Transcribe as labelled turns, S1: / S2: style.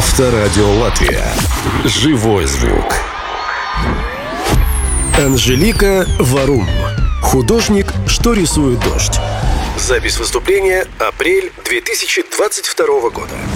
S1: Авторадио Латвия. Живой звук. Анжелика Варум. Художник, что рисует дождь. Запись выступления апрель 2022 года.